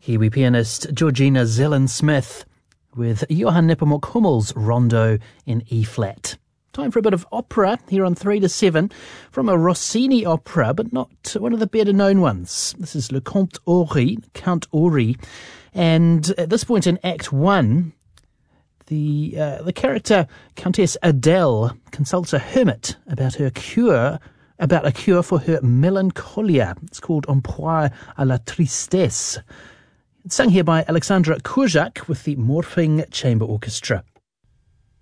Kiwi pianist Georgina Zelen-Smith with Johann Nepomuk Hummel's Rondo in E-flat. Time for a bit of opera here on 3 to 7 from a Rossini opera, but not one of the better known ones. This is Le Count Ori, and at this point in Act 1, the character Countess Adele consults a hermit about a cure for her melancholia. It's called Un poil à la tristesse. It's sung here by Alexandra Kurzak with the Morphing Chamber Orchestra.